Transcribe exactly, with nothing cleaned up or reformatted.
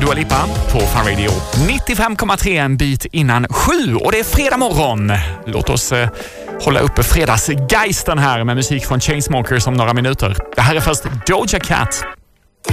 Dua Lipa på Fun Radio nittiofem komma tre, en bit innan sju. Och det är fredag morgon. Låt oss eh, hålla uppe fredagsgeisten här med musik från Chainsmokers om några minuter. Det här är först Doja Cat.